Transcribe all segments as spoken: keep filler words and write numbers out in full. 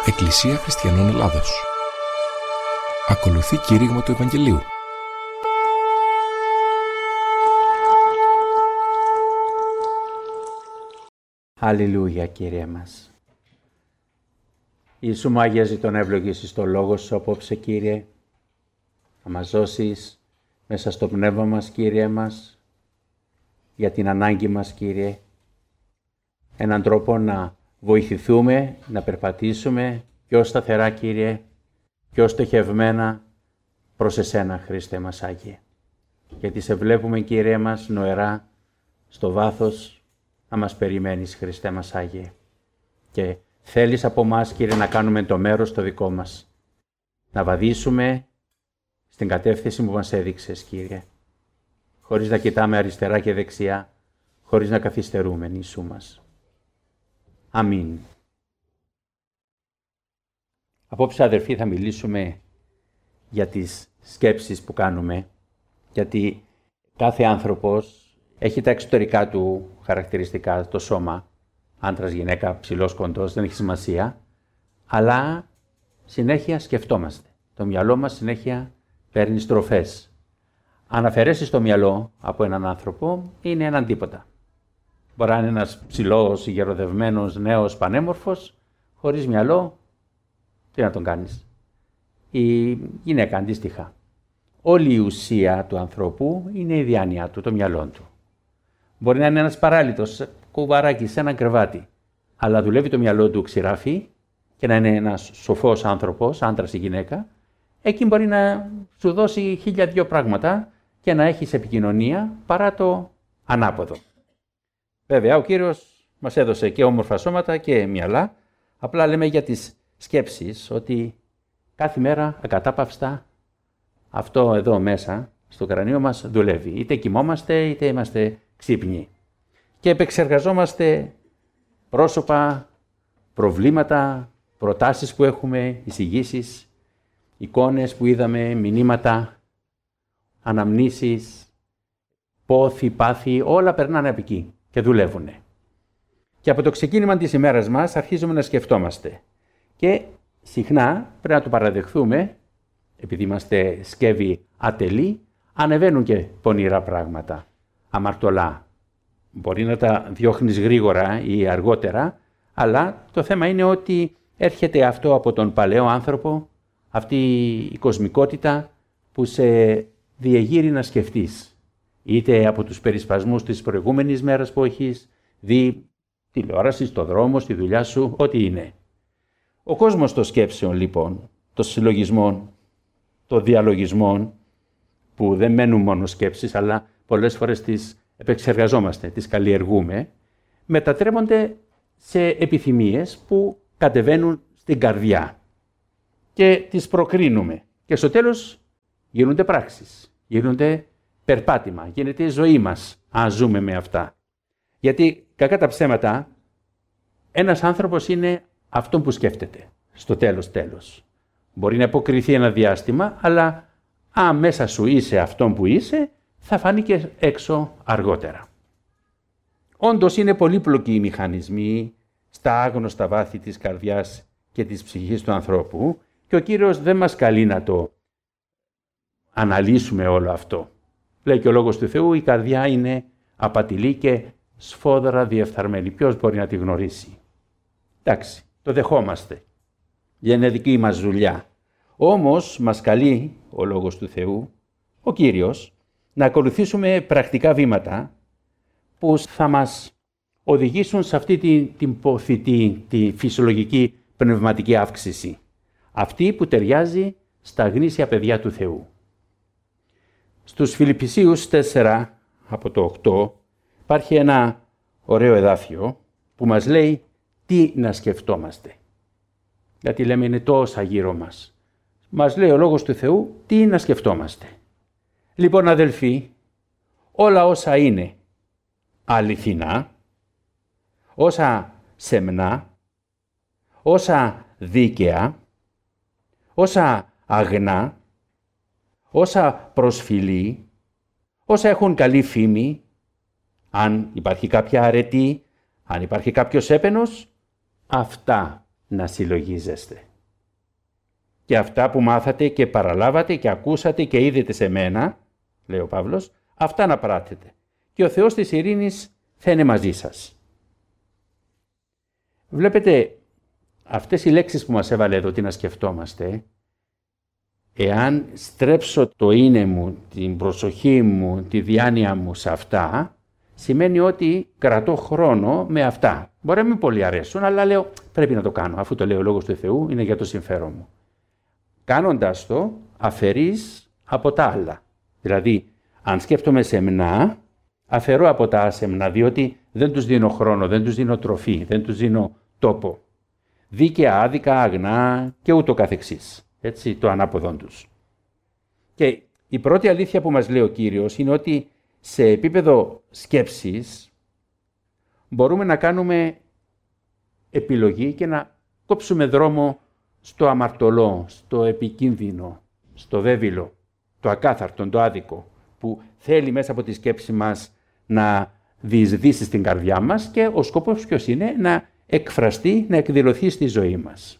Εκκλησία Χριστιανών Ελλάδος. Ακολουθεί κήρυγμα του Ευαγγελίου. Αλληλούια, Κύριε μας. Ιησού μου αγιάζει τον ευλογήσει στο λόγο σου απόψε, Κύριε. Να μας δώσεις μέσα στο πνεύμα μας, Κύριε μας, για την ανάγκη μας, Κύριε, έναν τρόπο να βοηθηθούμε, να περπατήσουμε πιο σταθερά, Κύριε, πιο στοχευμένα προς εσένα, Χριστέ μας Άγιε. Γιατί σε βλέπουμε, Κύριε μας, νοερά στο βάθος να μας περιμένεις, Χριστέ μας Άγιε. Και θέλεις από μας, Κύριε, να κάνουμε το μέρος το δικό μας. Να βαδίσουμε στην κατεύθυνση που μας έδειξες, Κύριε. Χωρίς να κοιτάμε αριστερά και δεξιά, χωρίς να καθυστερούμε, Ιησού μας. Αμήν. Απόψε, αδερφοί, θα μιλήσουμε για τις σκέψεις που κάνουμε, γιατί κάθε άνθρωπος έχει τα εξωτερικά του χαρακτηριστικά, το σώμα, άντρας, γυναίκα, ψηλός, κοντός, δεν έχει σημασία, αλλά συνέχεια σκεφτόμαστε. Το μυαλό μας συνέχεια παίρνει στροφές. Αν αφαιρέσεις το μυαλό από έναν άνθρωπο, είναι έναν τίποτα. Μπορεί να είναι ένας ψηλός, γεροδευμένος, νέος, πανέμορφος, χωρίς μυαλό, τι να τον κάνεις. Η γυναίκα αντίστοιχα. Όλη η ουσία του ανθρώπου είναι η διάνοια του, το μυαλό του. Μπορεί να είναι ένας παράλυτος, κουβαράκι σε ένα κρεβάτι, αλλά δουλεύει το μυαλό του ξηράφι και να είναι ένας σοφός άνθρωπος, άντρας ή γυναίκα, εκεί μπορεί να σου δώσει χίλια δυο πράγματα και να έχεις επικοινωνία παρά το ανάποδο. Βέβαια, ο Κύριος μας έδωσε και όμορφα σώματα και μυαλά, απλά λέμε για τις σκέψεις ότι κάθε μέρα ακατάπαυστα αυτό εδώ μέσα στο κρανίο μας δουλεύει. Είτε κοιμόμαστε είτε είμαστε ξύπνοι. Και επεξεργαζόμαστε πρόσωπα, προβλήματα, προτάσεις που έχουμε, εισηγήσεις, εικόνες που είδαμε, μηνύματα, αναμνήσεις, πόθη, πάθη, όλα περνάνε από εκεί και δουλεύουν. Και από το ξεκίνημα της ημέρας μας αρχίζουμε να σκεφτόμαστε. Και συχνά πρέπει να το παραδεχθούμε, επειδή είμαστε σκεύοι ατελεί, ανεβαίνουν και πονηρά πράγματα, αμαρτωλά. Μπορεί να τα διώχνεις γρήγορα ή αργότερα, αλλά το θέμα είναι ότι έρχεται αυτό από τον παλαιό άνθρωπο, αυτή η κοσμικότητα που σε διεγείρει να σκεφτείς. Είτε από τους περισπασμούς της προηγούμενης μέρας που έχεις δει, τηλεόραση, στο δρόμο, στη δουλειά σου, ό,τι είναι. Ο κόσμος των σκέψεων, λοιπόν, των συλλογισμών, των διαλογισμών, που δεν μένουν μόνο σκέψεις, αλλά πολλές φορές τις επεξεργαζόμαστε, τις καλλιεργούμε, μετατρέπονται σε επιθυμίες που κατεβαίνουν στην καρδιά και τις προκρίνουμε. Και στο τέλος γίνονται πράξεις, γίνονται περπάτημα, γίνεται η ζωή μας, αν ζούμε με αυτά. Γιατί, κακά τα ψέματα, ένας άνθρωπος είναι αυτό που σκέφτεται, στο τέλος τέλος. Μπορεί να υποκριθεί ένα διάστημα, αλλά αν μέσα σου είσαι αυτόν που είσαι, θα φανεί και έξω αργότερα. Όντως είναι πολύπλοκοι οι μηχανισμοί στα άγνωστα βάθη της καρδιάς και της ψυχής του ανθρώπου και ο Κύριος δεν μας καλεί να το αναλύσουμε όλο αυτό. Λέει και ο Λόγος του Θεού, η καρδιά είναι απατηλή και σφόδρα διεφθαρμένη. Ποιος μπορεί να τη γνωρίσει? Εντάξει, το δεχόμαστε. Για είναι δική μας δουλειά. Όμως μας καλεί ο Λόγος του Θεού, ο Κύριος, να ακολουθήσουμε πρακτικά βήματα που θα μας οδηγήσουν σε αυτή την, την ποθητή, τη φυσιολογική πνευματική αύξηση. Αυτή που ταιριάζει στα γνήσια παιδιά του Θεού. Στους Φιλιππισίους τέσσερα από το οκτώ υπάρχει ένα ωραίο εδάφιο που μας λέει τι να σκεφτόμαστε. Γιατί λέμε είναι τόσα γύρω μας. Μας λέει ο Λόγος του Θεού τι να σκεφτόμαστε. Λοιπόν, αδελφοί, όλα όσα είναι αληθινά, όσα σεμνά, όσα δίκαια, όσα αγνά, όσα προσφυλή, όσα έχουν καλή φήμη, αν υπάρχει κάποια αρετή, αν υπάρχει κάποιος έπαινος, αυτά να συλλογίζεστε. Και αυτά που μάθατε και παραλάβατε και ακούσατε και είδετε σε μένα, λέει ο Παύλος, αυτά να πράτετε. Και ο Θεός της ειρήνης θα είναι μαζί σας. Βλέπετε, αυτές οι λέξεις που μας έβαλε εδώ τι να σκεφτόμαστε, εάν στρέψω το είναι μου, την προσοχή μου, τη διάνοια μου σε αυτά, σημαίνει ότι κρατώ χρόνο με αυτά. Μπορεί να μην πολύ αρέσουν, αλλά λέω πρέπει να το κάνω, αφού το λέει ο Λόγος του Θεού, είναι για το συμφέρον μου. Κάνοντας το, αφαιρείς από τα άλλα. Δηλαδή, αν σκέφτομαι σεμνά, αφαιρώ από τα άσεμνα, διότι δεν τους δίνω χρόνο, δεν τους δίνω τροφή, δεν τους δίνω τόπο. Δίκαια, άδικα, αγνά και ούτω καθεξής. Έτσι, το ανάποδον τους. Και η πρώτη αλήθεια που μας λέει ο Κύριος είναι ότι σε επίπεδο σκέψης μπορούμε να κάνουμε επιλογή και να κόψουμε δρόμο στο αμαρτωλό, στο επικίνδυνο, στο βέβυλο, το ακάθαρτο, το άδικο, που θέλει μέσα από τη σκέψη μας να διεισδύσει στην καρδιά μας και ο σκοπός ποιος είναι? Να εκφραστεί, να εκδηλωθεί στη ζωή μας.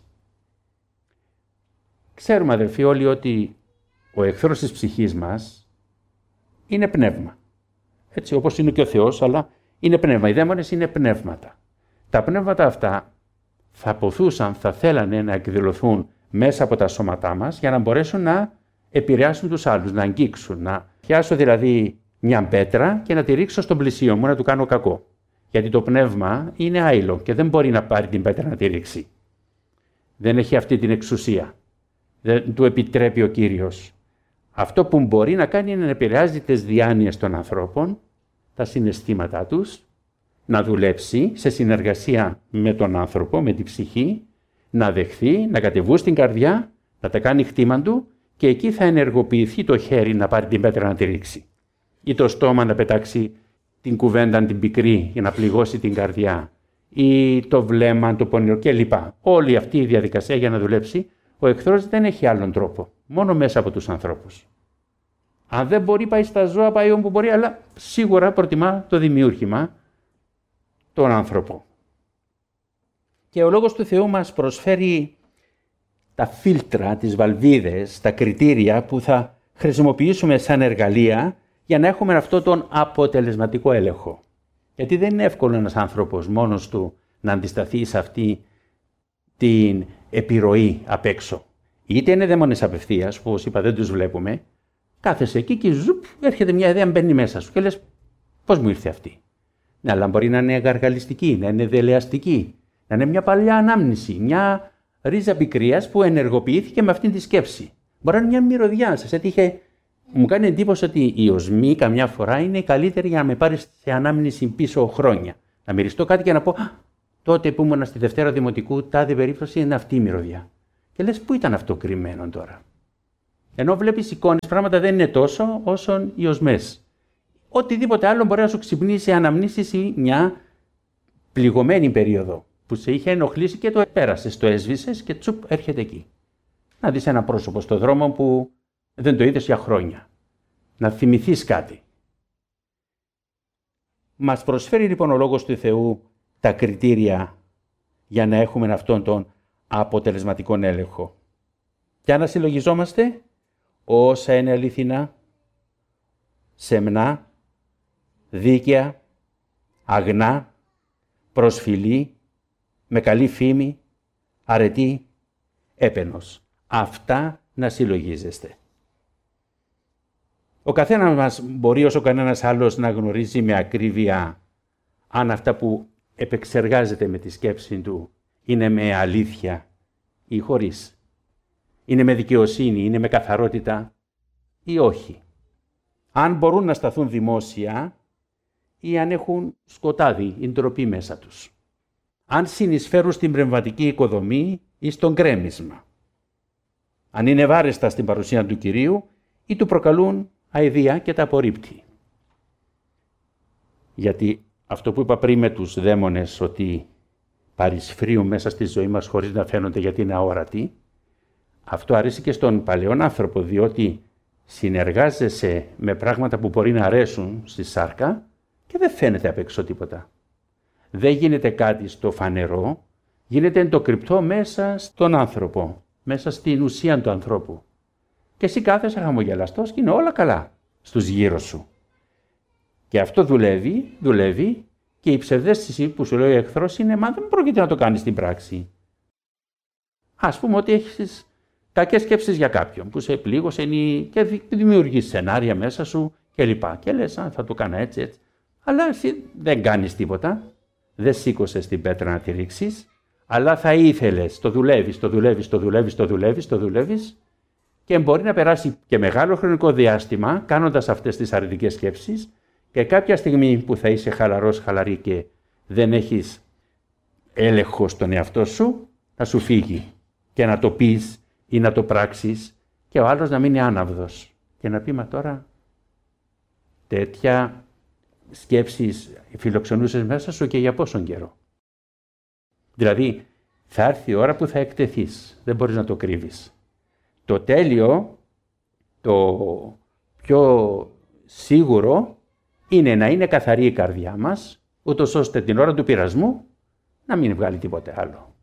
Ξέρουμε αδελφοί όλοι ότι ο εχθρός της ψυχής μας είναι πνεύμα. Έτσι όπως είναι και ο Θεός, αλλά είναι πνεύμα. Οι δαίμονες είναι πνεύματα. Τα πνεύματα αυτά θα ποθούσαν, θα θέλανε να εκδηλωθούν μέσα από τα σώματά μας για να μπορέσουν να επηρεάσουν τους άλλους, να αγγίξουν, να πιάσω δηλαδή μια πέτρα και να τη ρίξω στον πλησίο μου, να του κάνω κακό. Γιατί το πνεύμα είναι άειλο και δεν μπορεί να πάρει την πέτρα να τη ρίξει. Δεν έχει αυτή την εξουσία. Δεν του επιτρέπει ο Κύριος. Αυτό που μπορεί να κάνει είναι να επηρεάζει τις διάνοιες των ανθρώπων, τα συναισθήματά τους, να δουλέψει σε συνεργασία με τον άνθρωπο, με την ψυχή, να δεχθεί, να κατεβούν στην καρδιά, να τα κάνει χτήμα του και εκεί θα ενεργοποιηθεί το χέρι να πάρει την πέτρα να τη ρίξει. Ή το στόμα να πετάξει την κουβέντα την πικρή για να πληγώσει την καρδιά. Ή το βλέμμα, το πονηρό κλπ. Όλη αυτή η διαδικασία για να δουλέψει, ο εχθρός δεν έχει άλλον τρόπο. Μόνο μέσα από τους ανθρώπους. Αν δεν μπορεί, πάει στα ζώα, πάει όπου μπορεί, αλλά σίγουρα προτιμά το δημιούργημα, τον άνθρωπο. Και ο Λόγος του Θεού μας προσφέρει τα φίλτρα, τις βαλβίδες, τα κριτήρια που θα χρησιμοποιήσουμε σαν εργαλεία για να έχουμε αυτό τον αποτελεσματικό έλεγχο. Γιατί δεν είναι εύκολο ένας άνθρωπος μόνος του να αντισταθεί σε αυτή την επιρροή απ' έξω. Είτε είναι δαίμονες απευθείας, που όπως είπα δεν τους βλέπουμε, κάθεσαι εκεί και ζουπ, έρχεται μια ιδέα, μπαίνει μέσα σου και λες πώς μου ήρθε αυτή. Ναι, αλλά μπορεί να είναι γαργαλιστική, να είναι δελεαστική, να είναι μια παλιά ανάμνηση, μια ρίζα πικρίας που ενεργοποιήθηκε με αυτήν τη σκέψη. Μπορεί να είναι μια μυρωδιά. Σας έτυχε, μου κάνει εντύπωση ότι η οσμή καμιά φορά είναι καλύτερη για να με πάρει σε ανάμνηση πίσω χρόνια. Να μυριστώ κάτι και να πω, τότε που ήμουν στη Δευτέρα Δημοτικού, τάδε περίπτωση είναι αυτή η μυρωδιά. Και λες, πού ήταν αυτό κρυμμένο τώρα. Ενώ βλέπεις εικόνες, πράγματα δεν είναι τόσο όσο οι οσμές. Οτιδήποτε άλλο μπορεί να σου ξυπνήσει αναμνήσεις ή μια πληγωμένη περίοδο που σε είχε ενοχλήσει και το πέρασες, το έσβησες και τσουπ έρχεται εκεί. Να δεις ένα πρόσωπο στο δρόμο που δεν το είδες για χρόνια. Να θυμηθείς κάτι. Μας προσφέρει λοιπόν ο Λόγος του Θεού τα κριτήρια για να έχουμε αυτόν τον αποτελεσματικό έλεγχο. Και να συλλογιζόμαστε όσα είναι αληθινά, σεμνά, δίκαια, αγνά, προσφυλή, με καλή φήμη, αρετή, έπαινος. Αυτά να συλλογίζεστε. Ο καθένας μας μπορεί όσο κανένας άλλος να γνωρίζει με ακρίβεια αν αυτά που επεξεργάζεται με τη σκέψη του είναι με αλήθεια ή χωρίς. Είναι με δικαιοσύνη, είναι με καθαρότητα ή όχι. Αν μπορούν να σταθούν δημόσια ή αν έχουν σκοτάδι ή ντροπή μέσα τους. Αν συνεισφέρουν στην πνευματική οικοδομή ή στον γκρέμισμα. Αν είναι βάρεστα στην παρουσία του Κυρίου ή του προκαλούν αηδία και τα απορρίπτει. Γιατί αυτό που είπα πριν με τους δαίμονες ότι παρισφρίουν μέσα στη ζωή μας χωρίς να φαίνονται γιατί είναι αόρατοι, αυτό αρέσει και στον παλαιόν άνθρωπο, διότι συνεργάζεσαι με πράγματα που μπορεί να αρέσουν στη σάρκα και δεν φαίνεται απ' έξω τίποτα. Δεν γίνεται κάτι στο φανερό, γίνεται το κρυπτό μέσα στον άνθρωπο, μέσα στην ουσία του ανθρώπου. Και εσύ κάθεσαι χαμογελαστός και είναι όλα καλά στους γύρω σου. Και αυτό δουλεύει, δουλεύει και η ψευδαίσθηση που σου λέει ο εχθρός είναι «μα δεν πρόκειται να το κάνεις στην πράξη». Ας πούμε ότι έχεις κακές σκέψεις για κάποιον που σε πλήγωσε και δημιουργείς σενάρια μέσα σου και λοιπά. Και λες «α, θα το κάνω έτσι, έτσι». Αλλά εσύ δεν κάνεις τίποτα, δεν σήκωσες την πέτρα να τη ρίξεις, αλλά θα ήθελες, το δουλεύεις, το δουλεύεις, το δουλεύεις, το δουλεύεις, το δουλεύεις και μπορεί να περάσει και μεγάλο χρονικό διάστημα κάνοντας αυτές τις αρνητικές σκέψεις και κάποια στιγμή που θα είσαι χαλαρός, χαλαρή και δεν έχεις έλεγχο στον εαυτό σου, να σου φύγει και να το πεις ή να το πράξεις και ο άλλος να μείνει άναυδος και να πει «μα τώρα τέτοια σκέψεις φιλοξενούσες μέσα σου και για πόσον καιρό». Δηλαδή θα έρθει η ώρα που θα εκτεθείς, δεν μπορείς να το κρύβεις. Το τέλειο, το πιο σίγουρο είναι να είναι καθαρή η καρδιά μας, ούτως ώστε την ώρα του πειρασμού να μην βγάλει τίποτε άλλο.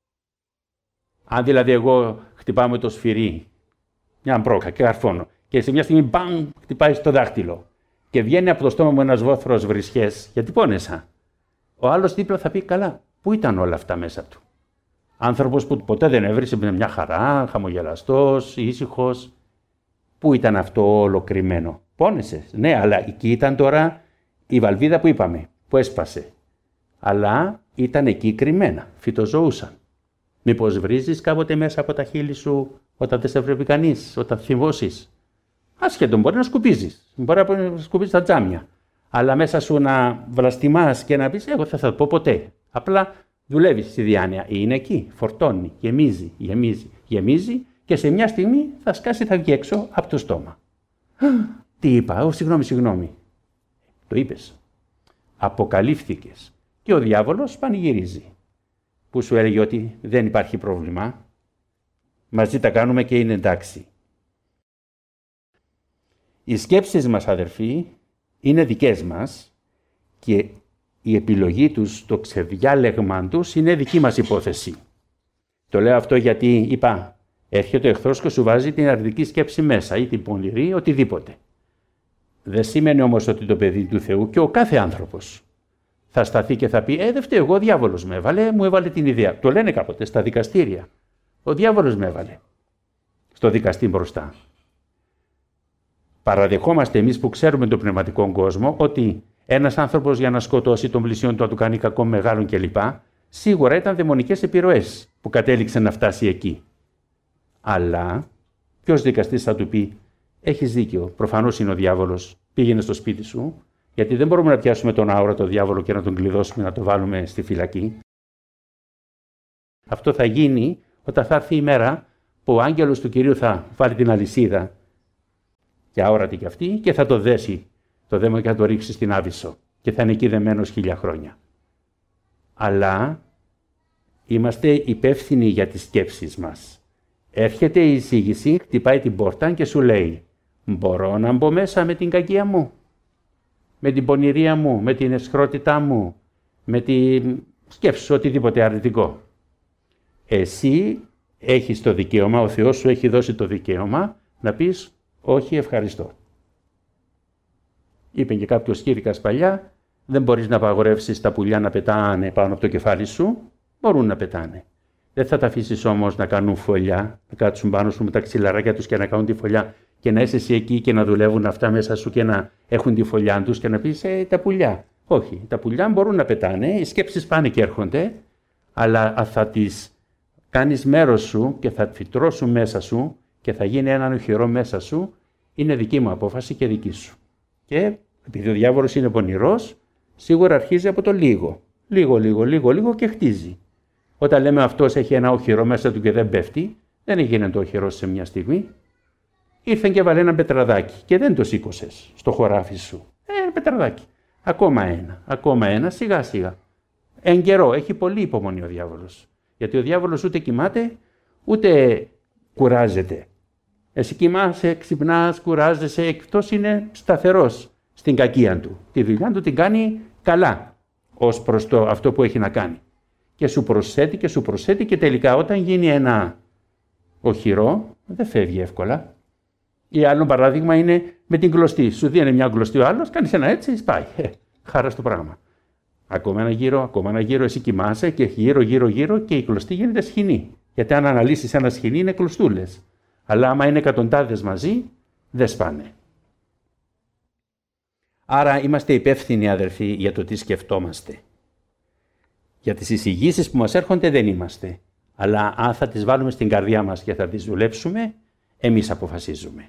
Αν δηλαδή εγώ χτυπάω με το σφυρί, μια μπρόκα και καρφώνω και σε μια στιγμή μπαμ χτυπάει στο δάχτυλο και βγαίνει από το στόμα μου ένας βόθρος βρισχές γιατί πόνεσα, ο άλλος δίπλα θα πει «καλά, πού ήταν όλα αυτά μέσα του». Άνθρωπος που ποτέ δεν έβρισε με μια χαρά, χαμογελαστός, ήσυχος. Πού ήταν αυτό όλο κρυμμένο. Πόνεσες, ναι, αλλά εκεί ήταν τώρα η βαλβίδα που είπαμε, που έσπασε. Αλλά ήταν εκεί κρυμμένα, φυτοζωούσαν. Μήπως βρίζεις κάποτε μέσα από τα χείλη σου όταν δεν σε βρέπει κανείς, όταν θυμώσεις. Άσχετον, μπορεί να σκουπίζεις, μπορεί να σκουπίζεις τα τζάμια. Αλλά μέσα σου να βλαστημάς και να πεις, εγώ δεν θα το πω ποτέ. Απλά δουλεύει στη διάνοια. Είναι εκεί, φορτώνει, γεμίζει, γεμίζει, γεμίζει και σε μια στιγμή θα σκάσει, θα βγει έξω από το στόμα. Τι είπα, ω, συγγνώμη, συγγνώμη. Το είπες. Αποκαλύφθηκες. Και ο διάβολος πανηγυρίζει. Που σου έλεγε ότι δεν υπάρχει πρόβλημα. Μαζί τα κάνουμε και είναι εντάξει. Οι σκέψεις μας, αδερφοί, είναι δικές μας και η επιλογή τους, το ξεδιάλεγμα τους είναι δική μας υπόθεση. Το λέω αυτό γιατί είπα, έρχεται ο εχθρός και σου βάζει την αρνητική σκέψη μέσα ή την πονηρή, οτιδήποτε. Δεν σημαίνει όμως ότι το παιδί του Θεού και ο κάθε άνθρωπος θα σταθεί και θα πει «Ε, δεν φταίω εγώ, ο διάβολος με έβαλε, μου έβαλε την ιδέα». Το λένε κάποτε στα δικαστήρια. Ο διάβολος με έβαλε στο δικαστή μπροστά. Παραδεχόμαστε εμείς που ξέρουμε τον πνευματικό κόσμο ότι ένας άνθρωπος για να σκοτώσει τον πλησίον του, να του κάνει κακό μεγάλον κλπ. Σίγουρα ήταν δαιμονικές επιρροές που κατέληξαν να φτάσει εκεί. Αλλά ποιος δικαστής θα του πει «Έχεις δίκιο, προφανώς είναι ο διάβολος, πήγαινε στο σπίτι σου», γιατί δεν μπορούμε να πιάσουμε τον αόρατο διάβολο και να τον κλειδώσουμε, να το βάλουμε στη φυλακή. Αυτό θα γίνει όταν θα έρθει η μέρα που ο άγγελος του Κυρίου θα βάλει την αλυσίδα και αόρατη κι αυτή και θα το δέσει το δαίμον και θα το ρίξει στην Άβυσσο και θα είναι εκεί δεμένος χίλια χρόνια. Αλλά είμαστε υπεύθυνοι για τις σκέψεις μας. Έρχεται η εισήγηση, χτυπάει την πόρτα και σου λέει «Μπορώ να μπω μέσα με την κακία μου, με την πονηρία μου, με την αισχρότητά μου, με τη σκέψη σου, οτιδήποτε αρνητικό». Εσύ έχεις το δικαίωμα, ο Θεός σου έχει δώσει το δικαίωμα να πεις «Όχι, ευχαριστώ». Είπε και κάποιος κήρυκας παλιά, δεν μπορείς να απαγορεύσεις τα πουλιά να πετάνε πάνω από το κεφάλι σου, μπορούν να πετάνε. Δεν θα τα αφήσεις όμως να κάνουν φωλιά, να κάτσουν πάνω σου με τα ξυλαράκια τους και να κάνουν τη φωλιά και να είσαι εσύ εκεί και να δουλεύουν αυτά μέσα σου και να έχουν τη φωλιά τους και να πεις ε, τα πουλιά. Όχι, τα πουλιά μπορούν να πετάνε, οι σκέψεις πάνε και έρχονται, αλλά θα τις κάνεις μέρος σου και θα φυτρώσουν μέσα σου και θα γίνει έναν οχυρό μέσα σου, είναι δική μου απόφαση και δική σου. Και επειδή ο διάβολος είναι πονηρός, σίγουρα αρχίζει από το λίγο. Λίγο, λίγο, λίγο, λίγο και χτίζει. Όταν λέμε αυτός έχει ένα οχυρό μέσα του και δεν πέφτει, δεν έγινε το οχυρό σε μια στιγμή. Ήρθε και βάλε ένα πετραδάκι και δεν το σήκωσες στο χωράφι σου. Ε, ένα πετραδάκι. Ακόμα ένα, ακόμα ένα, σιγά σιγά. Εν καιρό, έχει πολύ υπομονή ο διάβολος. Γιατί ο διάβολος ούτε κοιμάται, ούτε κουράζεται. Εσύ κοιμάσαι, ξυπνάς, κουράζεσαι, εκτός είναι σταθερός στην κακία του. Τη δουλειά του την κάνει καλά ως προς το αυτό που έχει να κάνει. και σου προσθέτει και σου προσθέτει και τελικά όταν γίνει ένα οχυρό δεν φεύγει εύκολα. Ή άλλο παράδειγμα είναι με την κλωστή. Σου δίνει μια κλωστή ο άλλος, κάνεις ένα έτσι, πάει. Ε, χάρα στο πράγμα. Ακόμα ένα γύρο, ακόμα ένα γύρο, εσύ κοιμάσαι και γύρω, γύρω, γύρω και η κλωστή γίνεται σχοινή. Γιατί αν αναλύσεις ένα σχοινί είναι κλωστούλες. Αλλά άμα είναι εκατοντάδες μαζί, δεν σπάνε. Άρα είμαστε υπεύθυνοι, αδερφοί, για το τι σκεφτόμαστε. Για τις εισηγήσεις που μας έρχονται δεν είμαστε. Αλλά αν θα τις βάλουμε στην καρδιά μας και θα τις δουλέψουμε, εμείς αποφασίζουμε.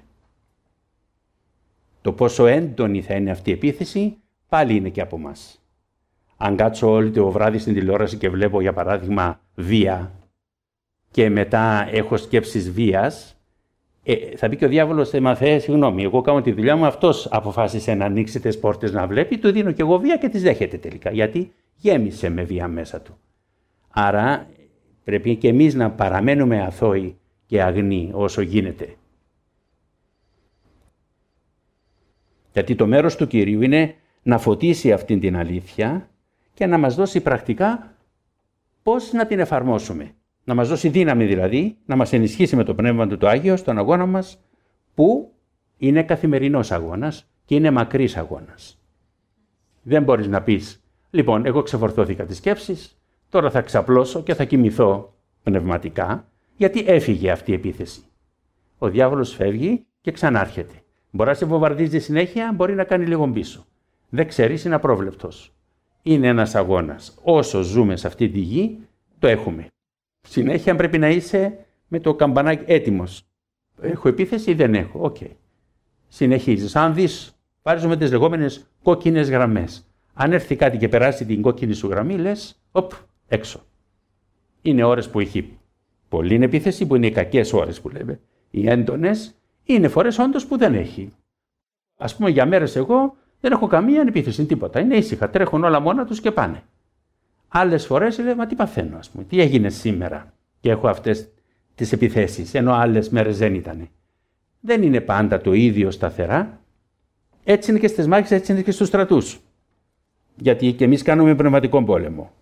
Το πόσο έντονη θα είναι αυτή η επίθεση, πάλι είναι και από μας. Αν κάτσω όλη το βράδυ στην τηλεόραση και βλέπω, για παράδειγμα, βία και μετά έχω σκέψεις βίας, ε, θα πει και ο διάβολος, ε, μαθέ, συγγνώμη, εγώ κάνω τη δουλειά μου, αυτός αποφάσισε να ανοίξει τις πόρτες να βλέπει, του δίνω και εγώ βία και τις δέχεται τελικά, γιατί γέμισε με βία μέσα του. Άρα πρέπει και εμείς να παραμένουμε αθώοι και αγνοί όσο γίνεται. Γιατί το μέρος του Κυρίου είναι να φωτίσει αυτήν την αλήθεια και να μας δώσει πρακτικά πώς να την εφαρμόσουμε. Να μας δώσει δύναμη δηλαδή, να μας ενισχύσει με το Πνεύμα του το Άγιο στον αγώνα μας, που είναι καθημερινός αγώνας και είναι μακρύς αγώνας. Δεν μπορείς να πεις, λοιπόν, εγώ ξεφορτώθηκα τις σκέψεις, τώρα θα ξαπλώσω και θα κοιμηθώ πνευματικά, γιατί έφυγε αυτή η επίθεση. Ο διάβολος φεύγει και ξανάρχεται. Μπορεί να σε βομβαρδίζει συνέχεια, μπορεί να κάνει λίγο πίσω. Δεν ξέρεις, είναι απρόβλεπτος. Είναι ένας αγώνας. Όσο ζούμε σε αυτή τη γη, το έχουμε. Συνέχεια πρέπει να είσαι με το καμπανάκι έτοιμος. Έχω επίθεση ή δεν έχω. Οκ. Okay. Συνεχίζεις. Αν δεις, πάρεις με τις λεγόμενες κόκκινες γραμμές. Αν έρθει κάτι και περάσει την κόκκινη σου γραμμή, λες, οπ, έξω. Είναι ώρες που έχει πολλή επίθεση, που είναι οι κακές ώρες που λέμε. Οι έντονες είναι φορές όντως που δεν έχει. Ας πούμε, για μέρες εγώ δεν έχω καμία επίθεση, τίποτα. Είναι ήσυχα, τρέχουν όλα μόνα τους και πάνε. Άλλες φορές λέω, μα τι παθαίνω, ας πούμε, τι έγινε σήμερα και έχω αυτές τις επιθέσεις, ενώ άλλες μέρες δεν ήταν. Δεν είναι πάντα το ίδιο σταθερά. Έτσι είναι και στις μάχες, έτσι είναι και στους στρατούς. Γιατί και εμείς κάνουμε πνευματικό πόλεμο.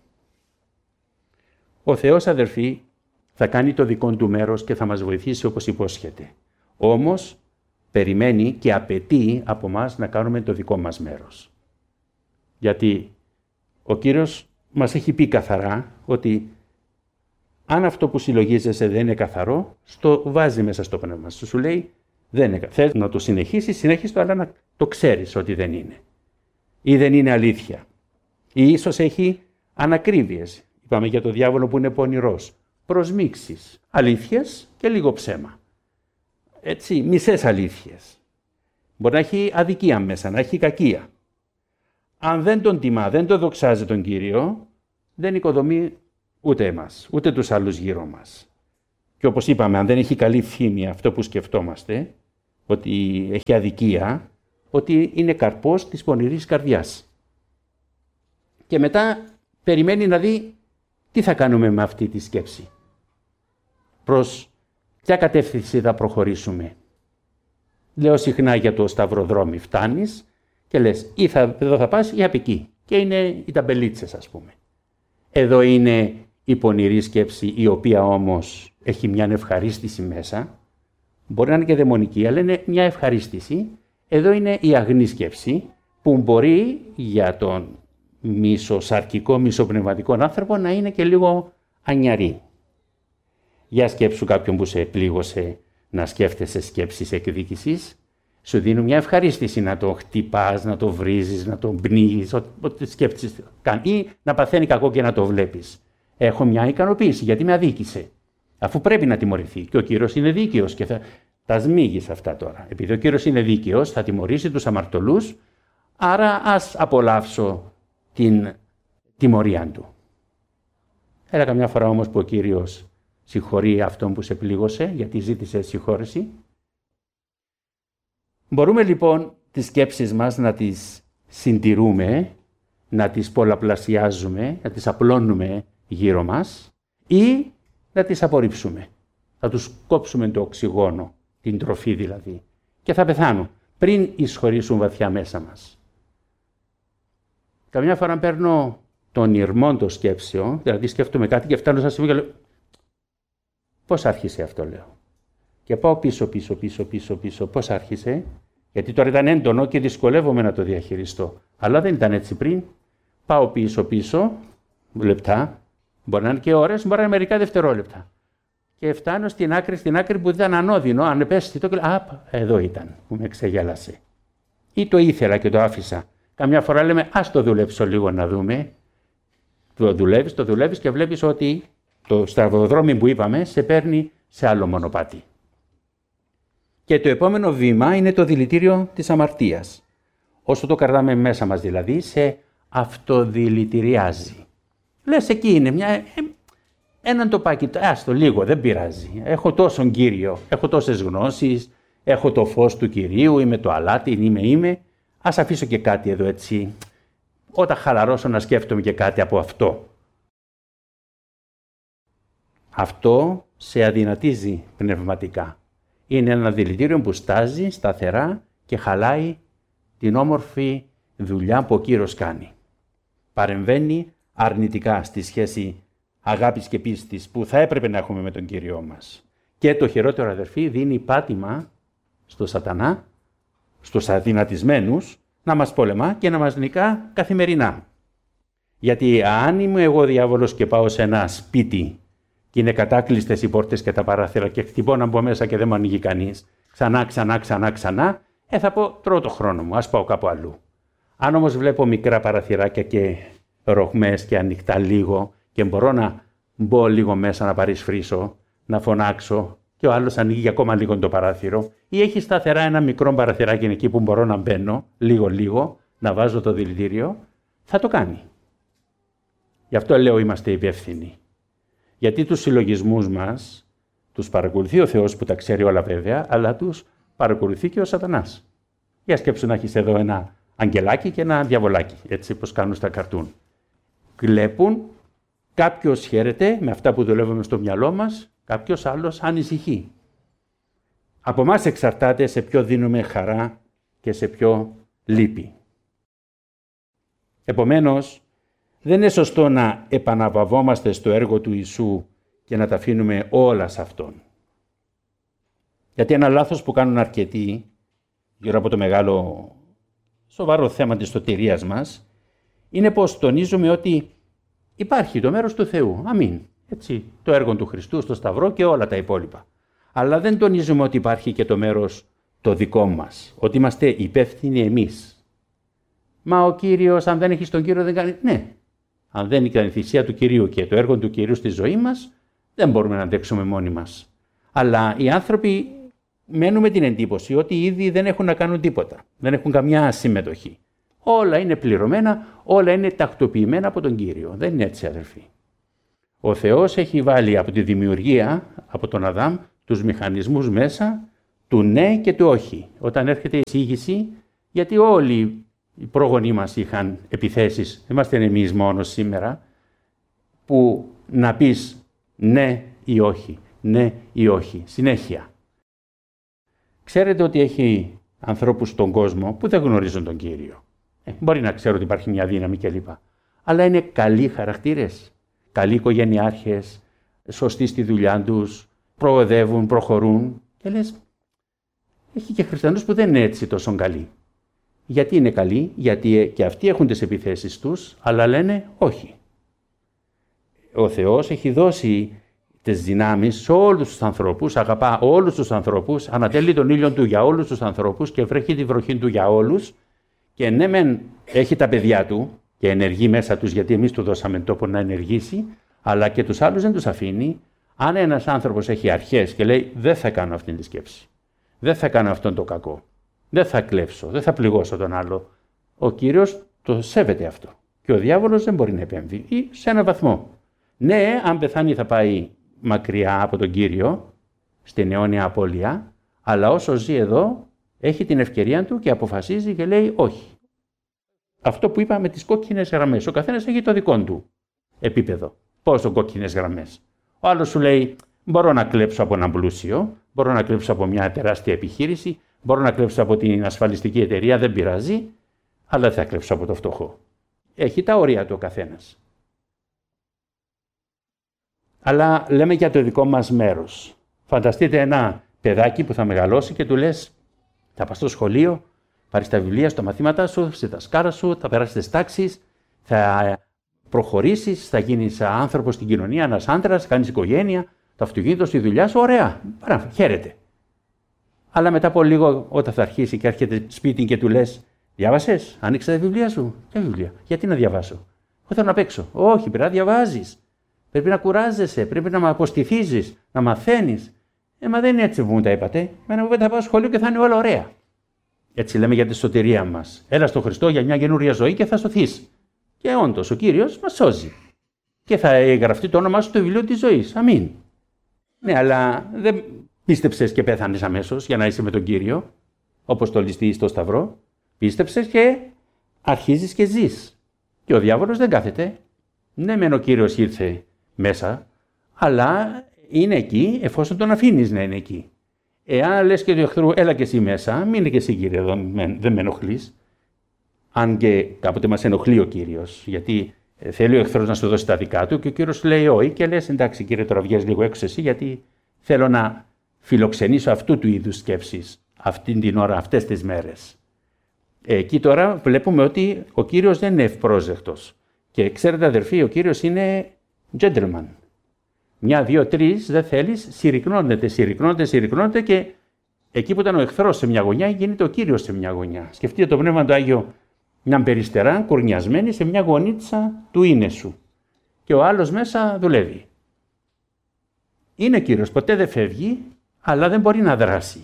Ο Θεός, αδερφοί, θα κάνει το δικό του μέρος και θα μας βοηθήσει όπως υπόσχεται. Όμως, περιμένει και απαιτεί από μας να κάνουμε το δικό μας μέρος. Γιατί ο Κύριος μας έχει πει καθαρά ότι αν αυτό που συλλογίζεσαι δεν είναι καθαρό, στο βάζει μέσα στο πνεύμα σου. Σου λέει, δεν είναι, θες να το συνεχίσεις, συνέχισε το, αλλά να το ξέρεις ότι δεν είναι. Ή δεν είναι αλήθεια. Ή ίσως έχει ανακρίβειες. Είπαμε για το διάβολο που είναι πονηρός. Προσμίξεις, αλήθειες και λίγο ψέμα. Έτσι, μισές αλήθειες. Μπορεί να έχει αδικία μέσα, να έχει κακία. Αν δεν τον τιμά, δεν τον δοξάζει τον Κύριο, δεν οικοδομεί ούτε εμάς, ούτε τους άλλους γύρω μας. Και όπως είπαμε, αν δεν έχει καλή φήμη αυτό που σκεφτόμαστε, ότι έχει αδικία, ότι είναι καρπός της πονηρής καρδιάς. Και μετά περιμένει να δει τι θα κάνουμε με αυτή τη σκέψη. Προς ποια κατεύθυνση θα προχωρήσουμε. Λέω συχνά για το σταυροδρόμι. Φτάνεις και λες ή θα, εδώ θα πας ή απ' εκεί. Και είναι οι ταμπελίτσες, ας πούμε. Εδώ είναι η πονηρή σκέψη, η οποία όμως έχει μια ευχαρίστηση μέσα. Μπορεί να είναι και δαιμονική, αλλά είναι μια ευχαρίστηση. Εδώ είναι η αγνή σκέψη, που μπορεί για τον μισοσαρκικό, μισοπνευματικό άνθρωπο να είναι και λίγο ανιαρή. Για σκέψου κάποιον που σε πλήγωσε να σκέφτεσαι σκέψεις εκδίκησης, σου δίνουν μια ευχαρίστηση να το χτυπάς, να το βρίζεις, να το πνίγεις, ό,τι σκέφτεσαι ή να παθαίνει κακό και να το βλέπεις. Έχω μια ικανοποίηση γιατί με αδίκησε. Αφού πρέπει να τιμωρηθεί και ο Κύριος είναι δίκαιος και θα τα σμίγεις αυτά τώρα. Επειδή ο Κύριος είναι δίκαιος, θα τιμωρήσει τους αμαρτωλούς, άρα ας απολαύσω την τιμωρία του. Έλα καμιά φορά όμως που ο Κύριος συγχωρεί αυτόν που σε πλήγωσε, γιατί ζήτησε συγχώρεση. Μπορούμε λοιπόν τις σκέψεις μας να τις συντηρούμε, να τις πολλαπλασιάζουμε, να τις απλώνουμε γύρω μας ή να τις απορρίψουμε. Θα τους κόψουμε το οξυγόνο, την τροφή δηλαδή, και θα πεθάνουν πριν εισχωρήσουν βαθιά μέσα μας. Καμιά φορά παίρνω των ηρμών των σκέψεων, δηλαδή σκέφτομαι κάτι και φτάνω στα σημεία και λέω πώς άρχισε αυτό, λέω. Και πάω πίσω, πίσω, πίσω, πίσω, πίσω. Πώς άρχισε, γιατί τώρα ήταν έντονο και δυσκολεύομαι να το διαχειριστώ. Αλλά δεν ήταν έτσι πριν. Πάω πίσω, πίσω, λεπτά, μπορεί να είναι και ώρες, μπορεί να είναι μερικά δευτερόλεπτα. Και φτάνω στην άκρη, στην άκρη που ήταν ανώδυνο, ανεπαίσθητο και λέω, α, εδώ ήταν που με ξεγέλασε. Ή το ήθελα και το άφησα. Καμιά φορά λέμε, ας το δουλέψω λίγο να δούμε. Το δουλεύεις, το δουλεύεις και βλέπεις ότι το σταυροδρόμι που είπαμε σε παίρνει σε άλλο μονοπάτι. Και το επόμενο βήμα είναι το δηλητήριο της αμαρτίας. Όσο το κρατάμε μέσα μας δηλαδή, σε αυτοδηλητηριάζει. Λες, εκεί είναι μια, ε, έναν τοπάκι, άστο λίγο, δεν πειράζει. Έχω τόσον Κύριο, έχω τόσες γνώσεις, έχω το φως του Κυρίου, είμαι το αλάτι, είμαι, είμαι. Ας αφήσω και κάτι εδώ έτσι, όταν χαλαρώσω να σκέφτομαι και κάτι από αυτό. Αυτό σε αδυνατίζει πνευματικά. Είναι ένα δηλητήριο που στάζει σταθερά και χαλάει την όμορφη δουλειά που ο Κύριος κάνει. Παρεμβαίνει αρνητικά στη σχέση αγάπης και πίστης που θα έπρεπε να έχουμε με τον Κύριό μας. Και το χειρότερο, αδερφοί, δίνει πάτημα στο σατανά, στους αδυνατισμένους, να μας πολεμά και να μας νικά καθημερινά. Γιατί αν είμαι εγώ διάβολος και πάω σε ένα σπίτι και είναι κατάκλειστες οι πόρτες και τα παράθυρα και χτυπώ να μπω μέσα και δεν μου ανοίγει κανείς, ξανά, ξανά, ξανά, ξανά, ε, θα πω τρώω το χρόνο μου, ας πάω κάπου αλλού. Αν όμως βλέπω μικρά παραθυράκια και ρογμές και ανοιχτά λίγο και μπορώ να μπω λίγο μέσα να παρισφρήσω, να φωνάξω και ο άλλος ανοίγει ακόμα λίγο το παράθυρο ή έχει σταθερά ένα μικρό παραθυράκι εκεί που μπορώ να μπαίνω λίγο-λίγο, να βάζω το δηλητήριο, θα το κάνει. Γι' αυτό λέω είμαστε υπεύθυνοι. Γιατί τους συλλογισμούς μας τους παρακολουθεί ο Θεός που τα ξέρει όλα βέβαια, αλλά τους παρακολουθεί και ο σατανάς. Για σκέψου να έχεις εδώ ένα αγγελάκι και ένα διαβολάκι, έτσι πως κάνουν στα καρτούν. Βλέπουν, κάποιος χαίρεται με αυτά που δουλεύουμε στο μυαλό μας, κάποιος άλλος ανησυχεί. Από εμάς εξαρτάται σε ποιο δίνουμε χαρά και σε ποιο λύπη. Επομένως, δεν είναι σωστό να επαναπαυόμαστε στο έργο του Ιησού και να τα αφήνουμε όλα σε Αυτόν. Γιατί ένα λάθος που κάνουν αρκετοί γύρω από το μεγάλο σοβαρό θέμα της σωτηρίας μας είναι πως τονίζουμε ότι υπάρχει το μέρος του Θεού. Αμήν. Έτσι, το έργο του Χριστού στο Σταυρό και όλα τα υπόλοιπα. Αλλά δεν τονίζουμε ότι υπάρχει και το μέρος το δικό μας. Ότι είμαστε υπεύθυνοι εμείς. Μα ο Κύριος, αν δεν έχεις τον Κύριο, δεν κάνει. Ναι. Αν δεν είναι η θυσία του Κυρίου και το έργο του Κυρίου στη ζωή μας, δεν μπορούμε να αντέξουμε μόνοι μας. Αλλά οι άνθρωποι μένουν με την εντύπωση ότι ήδη δεν έχουν να κάνουν τίποτα. Δεν έχουν καμιά συμμετοχή. Όλα είναι πληρωμένα, όλα είναι τακτοποιημένα από τον Κύριο. Δεν είναι έτσι, αδελφοί. Ο Θεός έχει βάλει από τη δημιουργία, από τον Αδάμ, τους μηχανισμούς μέσα του ναι και του όχι. Όταν έρχεται η εισήγηση, γιατί όλοι οι πρόγονοί μας είχαν επιθέσεις, δεν είμαστε εμείς μόνο σήμερα, που να πεις ναι ή όχι, ναι ή όχι, συνέχεια. Ξέρετε ότι έχει ανθρώπους στον κόσμο που δεν γνωρίζουν τον Κύριο. Ε, μπορεί να ξέρω ότι υπάρχει μια δύναμη κλπ. Αλλά είναι καλοί χαρακτήρες, καλοί οικογενειάρχες, σωστοί στη δουλειά τους, προοδεύουν, προχωρούν. Και λες, έχει και χριστιανούς που δεν είναι έτσι τόσο καλοί. Γιατί είναι καλοί, γιατί και αυτοί έχουν τις επιθέσεις τους, αλλά λένε όχι. Ο Θεός έχει δώσει τις δυνάμεις σε όλους τους ανθρώπους, αγαπά όλους τους ανθρώπους, ανατέλει τον ήλιο του για όλους τους ανθρώπους και βρέχει τη βροχή του για όλους και ναι μεν έχει τα παιδιά του και ενεργεί μέσα τους γιατί εμείς του δώσαμε τόπο να ενεργήσει, αλλά και τους άλλους δεν τους αφήνει. Αν ένας άνθρωπος έχει αρχές και λέει δεν θα κάνω αυτή τη σκέψη, δεν θα κάνω αυτόν το κακό, δεν θα κλέψω, δεν θα πληγώσω τον άλλο, ο Κύριος το σέβεται αυτό και ο διάβολος δεν μπορεί να επέμβει ή σε έναν βαθμό. Ναι, αν πεθάνει θα πάει μακριά από τον Κύριο, στην αιώνια απώλεια, αλλά όσο ζει εδώ έχει την ευκαιρία του και αποφασίζει και λέει όχι. Αυτό που είπα με τις κόκκινες γραμμές, ο καθένας έχει το δικό του επίπεδο. Πόσο κόκκινες γραμμές. Ο άλλος σου λέει μπορώ να κλέψω από έναν πλούσιο, μπορώ να κλέψω από μια τεράστια επιχείρηση, μπορώ να κλέψω από την ασφαλιστική εταιρεία, δεν πειράζει, αλλά δεν θα κλέψω από το φτωχό. Έχει τα όρια του ο καθένας. Αλλά λέμε για το δικό μας μέρος. Φανταστείτε ένα παιδάκι που θα μεγαλώσει και του λες θα πας στο σχολείο, πάρεις τα βιβλία στα μαθήματά σου, στη δασκάρα σου, θα περάσεις τις τάξεις, θα προχωρήσεις, θα γίνεις άνθρωπος στην κοινωνία, ένας άντρας, κάνεις οικογένεια, το αυτοκίνητο στη δουλειά σου, ωραία, μπράβο, χαίρετε. Αλλά μετά από λίγο, όταν θα αρχίσει και έρχεται σπίτι και του λες, διάβασες, άνοιξε τα βιβλία σου. Ποια βιβλία, γιατί να διαβάσω? Εγώ θέλω να παίξω. Όχι, πρέπει να διαβάζεις. Πρέπει να κουράζεσαι, πρέπει να αποστηθίζεις, να μαθαίνεις. Ε, μα δεν είναι έτσι που μου τα είπατε. Μένα μου θα πάω σχολείο και θα είναι όλα ωραία. Έτσι λέμε για τη σωτηρία μας. Έλα στο Χριστό για μια καινούρια ζωή και θα σωθείς. Και όντως ο Κύριος μας σώζει. Και θα γραφτεί το όνομά σου στο βιβλίο της ζωής. Αμήν. Ναι, αλλά δεν πίστεψες και πέθανες αμέσως για να είσαι με τον Κύριο, όπως το ληστεί στο Σταυρό. Πίστεψες και αρχίζεις και ζεις. Και ο διάβολος δεν κάθεται. Ναι, μεν ο Κύριος ήρθε μέσα, αλλά είναι εκεί εφόσον τον αφήνεις να είναι εκεί. Εάν λες και του εχθρού, έλα και εσύ μέσα, μείνε και εσύ Κύριε, δεν με ενοχλείς. Αν και κάποτε μας ενοχλεί ο Κύριος, γιατί θέλει ο εχθρός να σου δώσει τα δικά του και ο Κύριος σου λέει όχι και λες εντάξει Κύριε τώρα βγες λίγο έξω εσύ γιατί θέλω να φιλοξενήσω αυτού του είδους σκέψεις αυτήν την ώρα, αυτές τις μέρες. Εκεί τώρα βλέπουμε ότι ο Κύριος δεν είναι ευπρόσδεκτος. Και ξέρετε αδερφοί, ο Κύριος είναι gentleman. Μια, δύο, τρεις δεν θέλεις, συρρυκνώνεται, συρρυκνώνεται, συρρυκνώνεται και εκεί που ήταν ο εχθρός σε μια γωνιά γίνεται ο Κύριος σε μια γωνιά. Σκεφτείτε το Πνεύμα του Άγιο μια περιστερά κορνιασμένη σε μια γωνίτσα του είναι σου. Και ο άλλος μέσα δουλεύει. Είναι Κύριος, ποτέ δεν φεύγει, αλλά δεν μπορεί να δράσει.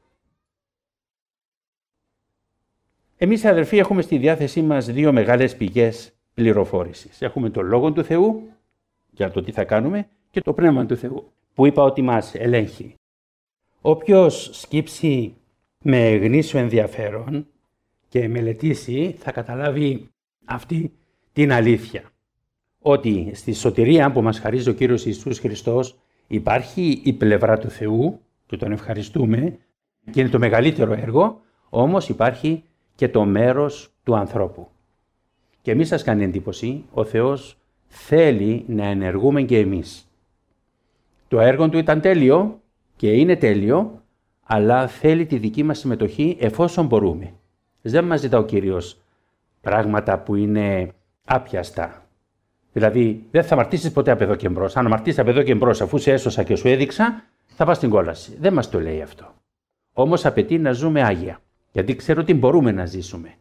Εμείς αδερφοί έχουμε στη διάθεσή μας δύο μεγάλες πηγές πληροφόρησης. Έχουμε το Λόγο του Θεού για το τι θα κάνουμε και το Πνεύμα του Θεού που είπα ότι μας ελέγχει. Όποιος σκύψει με γνήσιο ενδιαφέρον και μελετήσει θα καταλάβει αυτή την αλήθεια. Ότι στη σωτηρία που μας χαρίζει ο Κύριος Ιησούς Χριστός υπάρχει η πλευρά του Θεού και τον ευχαριστούμε και είναι το μεγαλύτερο έργο, όμως υπάρχει και το μέρος του ανθρώπου. Και μη σας κάνει εντύπωση, ο Θεός θέλει να ενεργούμε και εμείς. Το έργο του ήταν τέλειο και είναι τέλειο, αλλά θέλει τη δική μας συμμετοχή εφόσον μπορούμε. Δεν μας ζητά ο Κύριος πράγματα που είναι άπιαστα. Δηλαδή, δεν θα αμαρτήσεις ποτέ από εδώ και μπρος. Αν αμαρτήσεις από εδώ και μπρος, αφού σε έσωσα και σου έδειξα, θα πας στην κόλαση. Δεν μας το λέει αυτό. Όμως απαιτεί να ζούμε άγια, γιατί ξέρω ότι μπορούμε να ζήσουμε.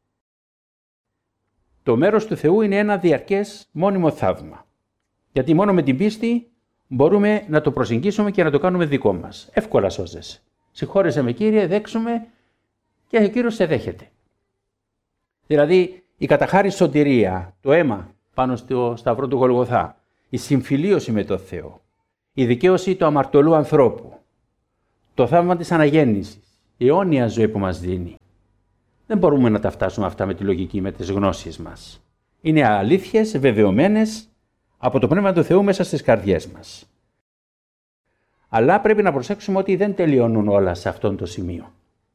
Το μέρος του Θεού είναι ένα διαρκές μόνιμο θαύμα. Γιατί μόνο με την πίστη μπορούμε να το προσεγγίσουμε και να το κάνουμε δικό μας. Εύκολα σώζεσαι. Συγχώρεσαι με Κύριε, δέξουμε και ο Κύριος σε δέχεται. Δηλαδή η καταχάρη σωτηρία, το αίμα πάνω στο σταυρό του Γολγοθά, η συμφιλίωση με τον Θεό, η δικαίωση του αμαρτωλού ανθρώπου, το θαύμα της αναγέννησης, η αιώνια ζωή που μας δίνει. Δεν μπορούμε να τα φτάσουμε αυτά με τη λογική, με τις γνώσεις μας. Είναι αλήθειες βεβαιωμένες από το Πνεύμα του Θεού μέσα στις καρδιές μας. Αλλά πρέπει να προσέξουμε ότι δεν τελειώνουν όλα σε αυτόν το σημείο.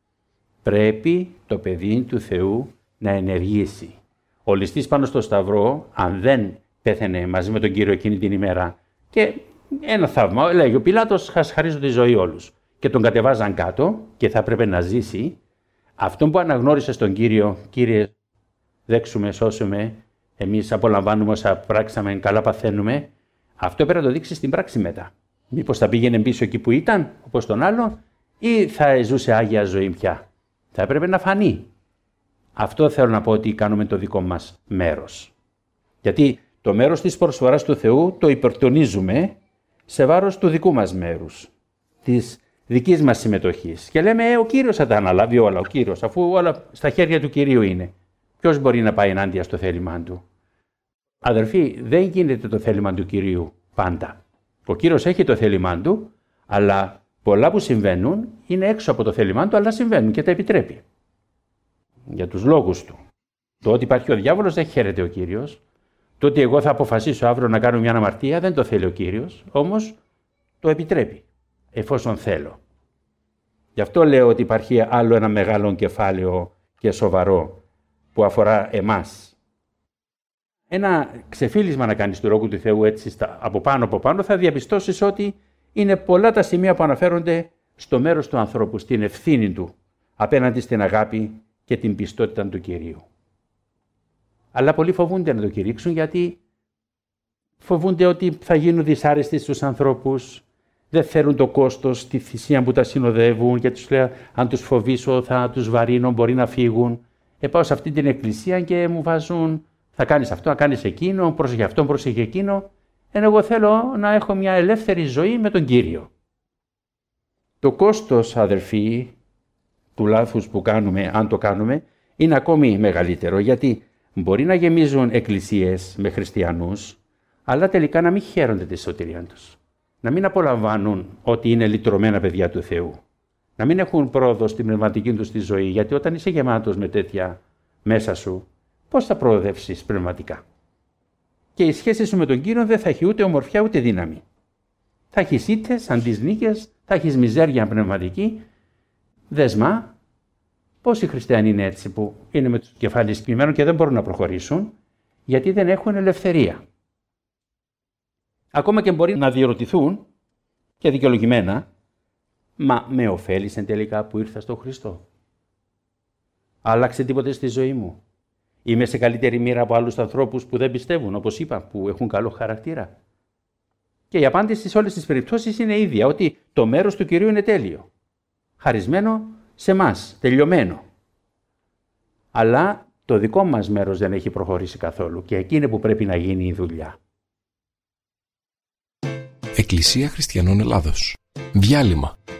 Πρέπει το παιδί του Θεού να ενεργήσει. Ο ληστής πάνω στο σταυρό, αν δεν πέθαινε μαζί με τον Κύριο εκείνη την ημέρα, και ένα θαύμα, λέγει ο Πιλάτος, σας χαρίζω τη ζωή όλους. Και τον κατεβάζαν κάτω και θα έπρεπε να ζήσει. Αυτό που αναγνώρισε στον Κύριο, Κύριε, δέξουμε, σώσουμε, εμείς απολαμβάνουμε όσα πράξαμε, καλά παθαίνουμε, αυτό πρέπει να το δείξει στην πράξη μετά. Μήπως θα πήγαινε πίσω εκεί που ήταν, όπως τον άλλο, ή θα ζούσε άγια ζωή πια. Θα έπρεπε να φανεί. Αυτό θέλω να πω ότι κάνουμε το δικό μας μέρος. Γιατί το μέρος της προσφοράς του Θεού το υπερτονίζουμε σε βάρος του δικού μας μέρους, της δικής μας συμμετοχής. Και λέμε, ε, ο Κύριος θα τα αναλάβει όλα, ο Κύριος, αφού όλα στα χέρια του Κυρίου είναι. Ποιος μπορεί να πάει ενάντια στο θέλημά του? Αδερφοί, δεν γίνεται το θέλημα του Κυρίου πάντα. Ο Κύριος έχει το θέλημά του, αλλά πολλά που συμβαίνουν είναι έξω από το θέλημά του, αλλά συμβαίνουν και τα επιτρέπει. Για τους λόγους του. Το ότι υπάρχει ο διάβολος δεν χαίρεται ο Κύριος. Το ότι εγώ θα αποφασίσω αύριο να κάνω μια αμαρτία δεν το θέλει ο Κύριος, όμως το επιτρέπει, εφόσον θέλω. Γι' αυτό λέω ότι υπάρχει άλλο ένα μεγάλο κεφάλαιο και σοβαρό που αφορά εμάς. ένα ξεφύλισμα να κάνεις του Λόγου του Θεού έτσι στα, από πάνω από πάνω, θα διαπιστώσεις ότι είναι πολλά τα σημεία που αναφέρονται στο μέρος του ανθρώπου, στην ευθύνη του, απέναντι στην αγάπη και την πιστότητα του Κυρίου. Αλλά πολλοί φοβούνται να το κηρύξουν, γιατί φοβούνται ότι θα γίνουν δυσάρεστοι στους ανθρώπους, δεν θέλουν το κόστος, τη θυσία που τα συνοδεύουν, γιατί τους λέει αν τους φοβήσω θα τους βαρύνω, μπορεί να φύγουν. Ε, πάω σε αυτή την εκκλησία και μου βάζουν θα κάνεις αυτό, θα κάνεις εκείνο, πρόσεχε αυτό, πρόσεχε εκείνο. Ενώ εγώ θέλω να έχω μια ελεύθερη ζωή με τον Κύριο. Το κόστος, αδερφοί, του λάθους που κάνουμε, αν το κάνουμε, είναι ακόμη μεγαλύτερο, γιατί μπορεί να γεμίζουν εκκλησίες με χριστιανούς, αλλά τελικά να μην χαίρονται τη σωτηρία τους. Να μην απολαμβάνουν ότι είναι λυτρωμένα παιδιά του Θεού. Να μην έχουν πρόοδο στην πνευματική τους τη ζωή, γιατί όταν είσαι γεμάτος με τέτοια μέσα σου, πώς θα προοδεύσεις πνευματικά. Και η σχέση σου με τον Κύριο δεν θα έχει ούτε ομορφιά ούτε δύναμη. Θα έχεις ήττες, αντισνίκες, θα έχεις μιζέρια πνευματική, δεσμά. Πόσοι χριστιανοί είναι έτσι που είναι με τους κεφάλι σκυμμένων και δεν μπορούν να προχωρήσουν, γιατί δεν έχουν ελευθερία. Ακόμα και μπορεί να διερωτηθούν, και δικαιολογημένα, μα με ωφέλησε τελικά που ήρθα στον Χριστό? Άλλαξε τίποτε στη ζωή μου? Είμαι σε καλύτερη μοίρα από άλλους ανθρώπους που δεν πιστεύουν, όπως είπα, που έχουν καλό χαρακτήρα? Και η απάντηση σε όλες τις περιπτώσεις είναι ίδια, ότι το μέρος του Κυρίου είναι τέλειο. Χαρισμένο σε εμάς, τελειωμένο. Αλλά το δικό μας μέρος δεν έχει προχωρήσει καθόλου και εκεί είναι που πρέπει να γίνει η δουλειά. Εκκλησία Χριστιανών Ελλάδος. Διάλειμμα.